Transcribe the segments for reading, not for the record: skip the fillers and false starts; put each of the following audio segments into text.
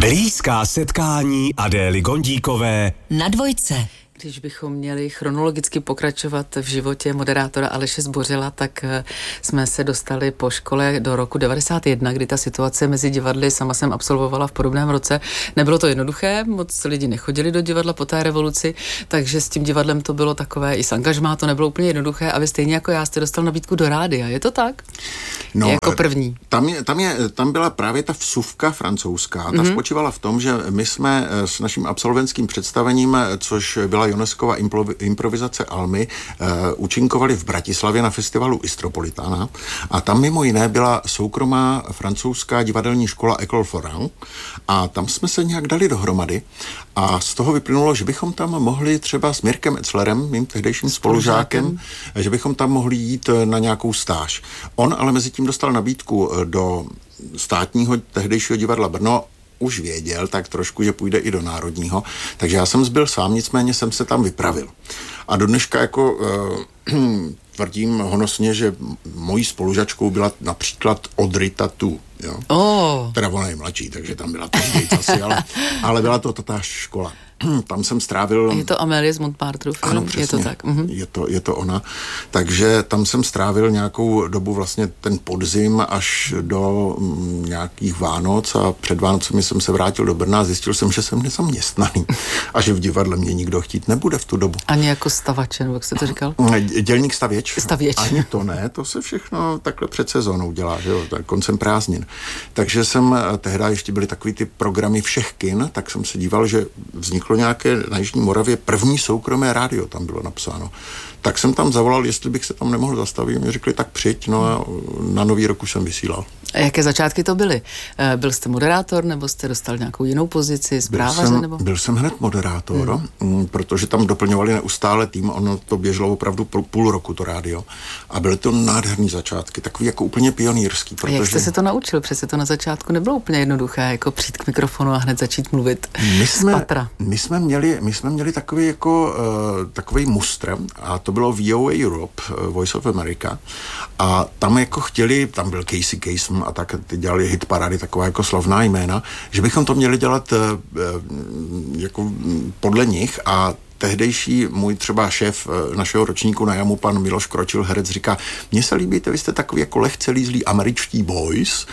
Blízká setkání Adély Gondíkové na Dvojce. Když bychom měli chronologicky pokračovat v životě moderátora Aleše Zbořila, tak jsme se dostali po škole do roku 91, kdy ta situace mezi divadly, sama jsem absolvovala v podobném roce. Nebylo to jednoduché, moc lidi nechodili do divadla po té revoluci, takže s tím divadlem to bylo takové, i s angažmá to nebylo úplně jednoduché a vy stejně jako já jste dostal nabídku do rádia, je to tak? No, jako první. Tam byla právě ta vsuvka francouzská, ta spočívala v tom, že my jsme s naším absolventským představením, což byla Ioneskova improvizace Almy, účinkovali v Bratislavě na festivalu Istropolitana a tam mimo jiné byla soukromá francouzská divadelní škola École Florent a tam jsme se nějak dali dohromady a z toho vyplynulo, že bychom tam mohli třeba s Mirkem Etzlerem, mým tehdejším spolužákem, že bychom tam mohli jít na nějakou stáž. On ale mezi tím dostal nabídku do státního tehdejšího divadla Brno, už věděl tak trošku, že půjde i do národního, takže já jsem zbyl sám, nicméně jsem se tam vypravil. A do dneška jako tvrdím honosně, že mojí spolužačkou byla například Audrey Tautou. Jo? Teda ona je mladší, takže tam byla později asi, ale byla to ta škola. Tam jsem strávil... Je to Amélie z Montmartru? Ano, přesně. Je to tak. Je to ona. Takže tam jsem strávil nějakou dobu vlastně ten podzim až do nějakých Vánoc a před Vánocemi jsem se vrátil do Brna a zjistil jsem, že jsem nezaměstnaný a že v divadle mě nikdo chtít nebude v tu dobu. Ani jako stavače, nebo jak jste to říkal? Dělník stavěč. Stavěč. Ani to ne, to se všechno takhle před sezónou dělá, že jo, koncem prázdnin. Takže jsem tehdy ještě byly takový ty programy všech kin, tak jsem se díval, že vzniklo nějaké na Jižní Moravě první soukromé rádio, tam bylo napsáno. Tak jsem tam zavolal, jestli bych se tam nemohl zastavit. Mě řekli, tak přijď, no a na Nový rok už jsem vysílal. A jaké začátky to byly? Byl jste moderátor, nebo jste dostal nějakou jinou pozici, zprávaře? Byl jsem hned moderátor, protože tam doplňovali neustále tým, ono to běželo opravdu půl roku to rádio. A byly to nádherný začátky, takový jako úplně pionýrský. Protože... A jak jste se to naučil? Přece to na začátku nebylo úplně jednoduché, jako přijít k mikrofonu a hned začít mluvit z patra. My jsme měli takový jako takový mustr a to bylo VOA Europe, Voice of America a tam jako chtěli, tam byl Casey Kasem a tak ty dělali hit parády, taková jako slavná jména, že bychom to měli dělat jako podle nich a tehdejší můj třeba šéf našeho ročníku na Jamu, pan Miloš Kročil, herec, říká, mně se líbíte, vy jste takový jako lehce lízlí američtí boys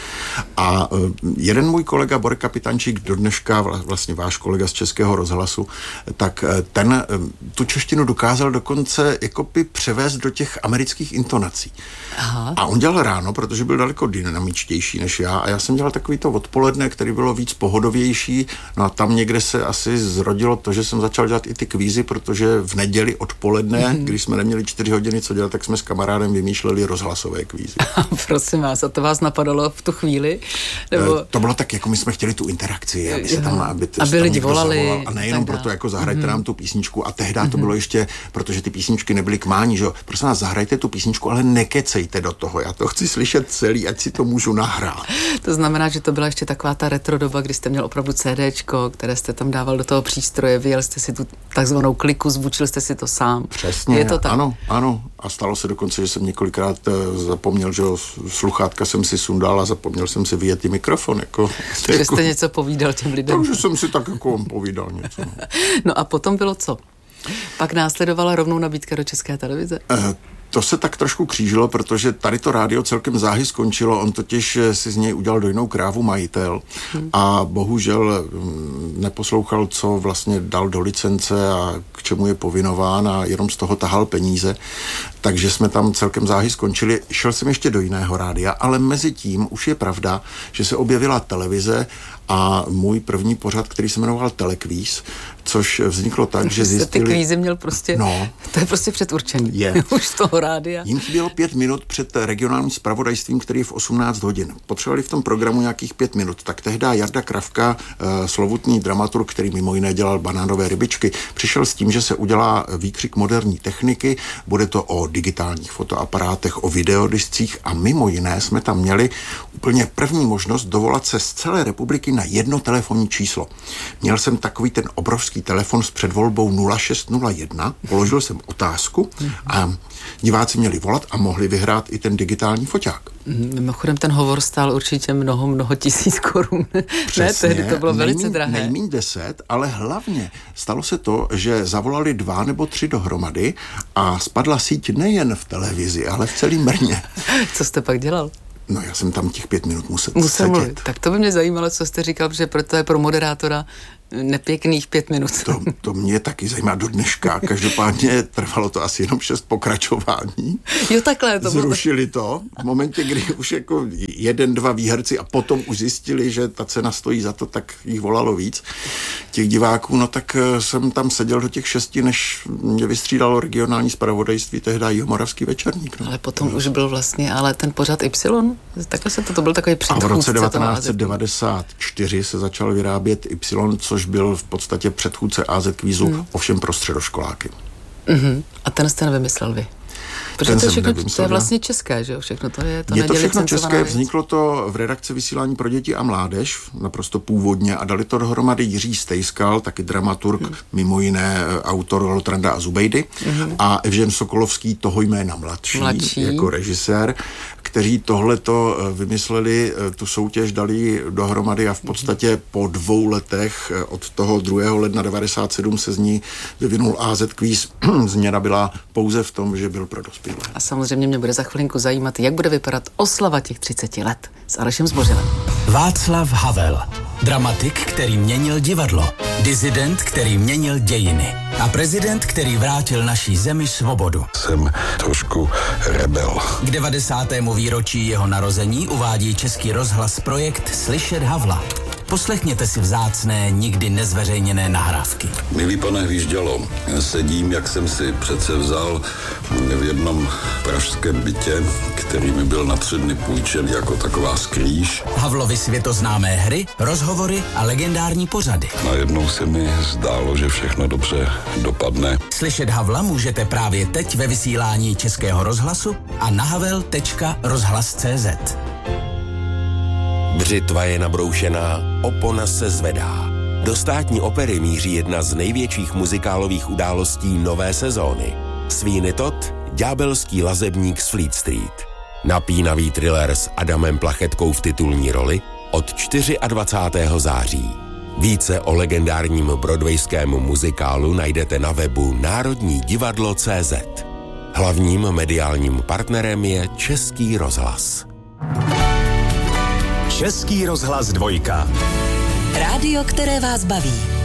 a jeden můj kolega Borek Kapitančík, do dneška vlastně váš kolega z Českého rozhlasu, tak ten tu češtinu dokázal dokonce jako by převést do těch amerických intonací. Aha. A on dělal ráno, protože byl daleko dynamičtější než já a já jsem dělal takový to odpoledne, který bylo víc pohodovější, no a tam někde se asi zrodilo to, že jsem začal dělat i ty kvízy, protože v neděli odpoledne, když jsme neměli 4 hodiny co dělat, tak jsme s kamarádem vymýšleli rozhlasové kvízy. Prosím vás, a to vás napadalo v tu chvíli? Nebo... To bylo tak, jako my jsme chtěli tu interakci, aby lidi volali. A nejenom proto, jako zahrajte nám tu písničku. A tehdy to bylo ještě, protože ty písničky nebyly k mání, že jo. Prosím vás, zahrajte tu písničku, ale nekecejte do toho. Já to chci slyšet celý, ať si to můžu nahrát. To znamená, že to byla ještě taková ta retro doba, kdy jste měl opravdu CDčko, které jste tam dával do toho přístroje, vyjel jste si tu takzvanou kliku, zvučil jste si to sám. Přesně. Je to tak? Ano. A stalo se dokonce, že jsem několikrát zapomněl, že sluchátka jsem si sundal a zapomněl jsem si vyjet mikrofon. Že jste něco povídal těm lidem. Takže jsem si tak jako povídal něco. No a potom bylo co? Pak následovala rovnou nabídka do České televize? To se tak trošku křížilo, protože tady to rádio celkem záhy skončilo, on totiž si z něj udělal dojnou krávu majitel a bohužel neposlouchal, co vlastně dal do licence a k čemu je povinován a jenom z toho tahal peníze, takže jsme tam celkem záhy skončili. Šel jsem ještě do jiného rádia, ale mezi tím už je pravda, že se objevila televize a můj první pořad, který se jmenoval Telekvíz, což vzniklo tak, že zjistili... Ty kvízy měl prostě... No. To je prostě předurčený. Je. Už z toho rádia. Jim chybělo 5 minut před regionálním zpravodajstvím, který je v 18 hodin. Potřebovali v tom programu nějakých 5 minut. Tak tehdy Jarda Kravka, slovutný dramaturg, který mimo jiné dělal Banánové rybičky, přišel s tím, že se udělá výkřik moderní techniky, bude to o digitálních fotoaparátech, o videodiscích a mimo jiné jsme tam měli úplně první možnost dovolat se z celé republiky na jedno telefonní číslo. Měl jsem takový ten obrovský nějaký telefon s předvolbou 0601, položil jsem otázku a diváci měli volat a mohli vyhrát i ten digitální foťák. Mimochodem ten hovor stál určitě mnoho tisíc korun. Přesně, ne, tehdy to bylo velice drahé. Nejmíň 10, ale hlavně stalo se to, že zavolali 2 nebo 3 dohromady a spadla síť nejen v televizi, ale v celém Brně. Co jste pak dělal? No já jsem tam těch 5 minut musel mluvit. Tak to by mě zajímalo, co jste říkal, že to je pro moderátora nepěkných 5 minut. To mě taky zajímá do dneška. Každopádně trvalo to asi jenom 6 pokračování. Jo, takhle to bylo. Zrušili to v momentě, kdy už jako 1-2 výherci a potom už zjistili, že ta cena stojí za to, tak jich volalo víc těch diváků. No tak jsem tam seděl do těch 6, než mě vystřídalo regionální zpravodajství, tehdy Jihomoravský večerník. No. Ale potom už byl vlastně, ale ten pořad Y, takhle se to byl takový předchůdce. A v roce 1994 se začal vyrábět Y, což byl v podstatě předchůdce AZ kvízu, ovšem pro středoškoláky. A ten jste nevymyslel vy? Protože to je vlastně české, že jo? Všechno to je to všechno české, vzniklo to v redakci Vysílání pro děti a mládež, naprosto původně, a dali to dohromady Jiří Stejskal, taky dramaturg, mimo jiné autor Lotranda a Zubejdy, a Evžen Sokolovský, toho jména mladší jako režisér, kteří tohleto vymysleli, tu soutěž dali dohromady a v podstatě po 2 letech od toho 2. ledna 1997 se z ní vyvinul AZ Quiz. Změna byla pouze v tom, že byl pro dospělé. A samozřejmě mě bude za chvilinku zajímat, jak bude vypadat oslava těch 30 let s Alešem Zbořilem. Václav Havel, dramatik, který měnil divadlo, disident, který měnil dějiny a prezident, který vrátil naší zemi svobodu. Jsem trošku rebel. K 90. výročí jeho narození uvádí Český rozhlas projekt Slyšet Havla. Poslechněte si vzácné, nikdy nezveřejněné nahrávky. Milý pane Hvíždělo, sedím, jak jsem si přece vzal v jednom pražském bytě, který mi byl na 3 dny půjčen jako taková skrýž. Havlovy světoznámé hry, rozhovory a legendární pořady. Najednou se mi zdálo, že všechno dobře dopadne. Slyšet Havla můžete právě teď ve vysílání Českého rozhlasu a na havel.rozhlas.cz. Břitva je nabroušená, opona se zvedá. Do Státní opery míří jedna z největších muzikálových událostí nové sezóny. Sweeney Todd, ďábelský lazebník z Fleet Street. Napínavý thriller s Adamem Plachetkou v titulní roli od 24. září. Více o legendárním broadwayském muzikálu najdete na webu národnidivadlo.cz. Hlavním mediálním partnerem je Český rozhlas. Český rozhlas 2. Rádio, které vás baví.